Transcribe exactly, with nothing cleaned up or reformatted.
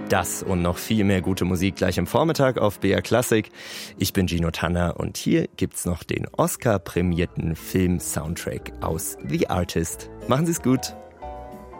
Das und noch viel mehr gute Musik gleich am Vormittag auf B R Classic. Ich bin Gino Tanner und hier gibt's noch den Oscar-prämierten Film-Soundtrack aus The Artist. Machen Sie's gut.